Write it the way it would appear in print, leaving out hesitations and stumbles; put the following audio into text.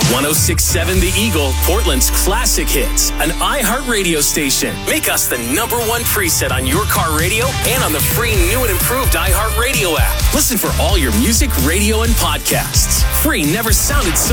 1067 The Eagle, Portland's classic hits, an iHeart radio station. Make us the #1 preset on your car radio and on the free new and improved iHeart Radio app. Listen for all your music, radio, and podcasts. Free never sounded so